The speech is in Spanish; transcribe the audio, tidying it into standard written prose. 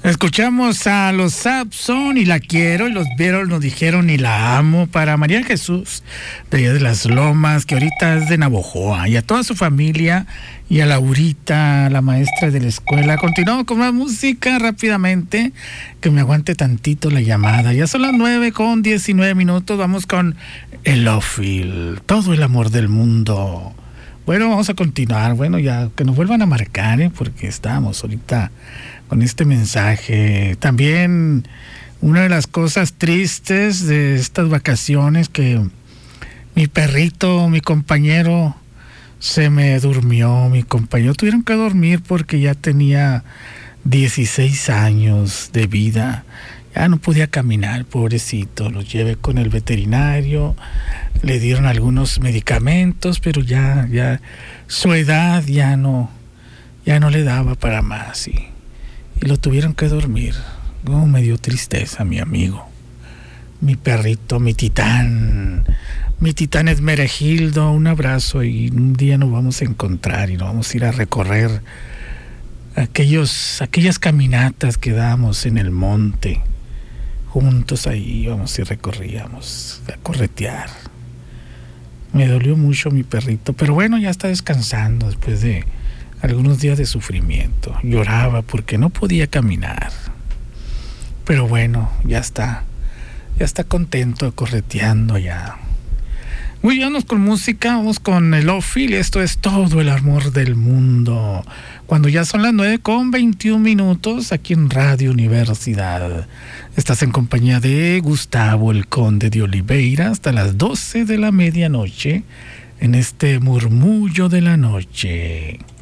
Escuchamos a los Saxon y La Quiero, y los Beatles nos dijeron y la amo, para María Jesús de allá de las Lomas, que ahorita es de Navojoa, y a toda su familia, y a Laurita, la maestra de la escuela. Continuamos con más música rápidamente, que me aguante tantito la llamada. Ya son las 9:19, vamos con el Lofil, todo el amor del mundo. Bueno, vamos a continuar, ya que nos vuelvan a marcar, porque estamos ahorita con este mensaje. También una de las cosas tristes de estas vacaciones, que mi perrito, mi compañero, se me durmió. Mi compañero tuvieron que dormir porque ya tenía 16 años de vida. Ya no podía caminar, pobrecito. Lo llevé con el veterinario, le dieron algunos medicamentos, pero ya su edad ya no le daba para más, y lo tuvieron que dormir. Me dio tristeza, mi amigo, mi perrito, mi titán Esmeregildo. Un abrazo, y un día nos vamos a encontrar y nos vamos a ir a recorrer aquellas caminatas que damos en el monte. Juntos ahí íbamos y recorríamos a corretear. Me dolió mucho mi perrito, pero ya está descansando después de algunos días de sufrimiento. Lloraba porque no podía caminar, pero ya está contento, correteando ya. Muy bien, vamos con música, vamos con el Lofil. Esto es todo el amor del mundo, cuando ya son las 9:21 aquí en Radio Universidad. Estás en compañía de Gustavo el Conde de Oliveira hasta las 12 de la medianoche en este murmullo de la noche.